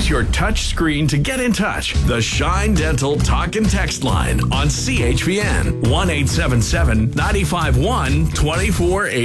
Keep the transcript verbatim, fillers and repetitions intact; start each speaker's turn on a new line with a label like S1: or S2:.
S1: Use your touch screen to get in touch. The Shine Dental Talk and Text line on C H P N one eight seven seven, nine five one, two four eight.